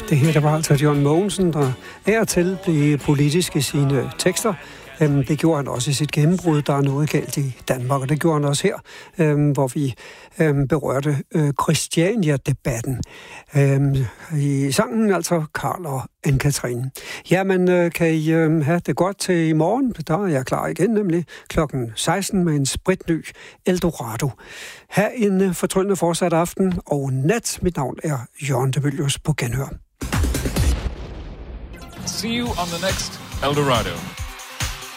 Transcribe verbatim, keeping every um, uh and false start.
Det her, der var altså John Mogensen, der er til blev politisk i sine tekster. Det gjorde han også i sit gennembrud. Der er noget galt i Danmark, og det gjorde han også her, hvor vi berørte Christiania-debatten. I sangen altså Karl og Anne-Kathrine. Jamen, kan I have det godt til i morgen? Der er jeg klar igen, nemlig klokken seksten med en spritny Eldorado. Ha' en fortryllende fortsat aften og nat. Mit navn er Jørgen de Mylius på genhør. See you on the next Eldorado.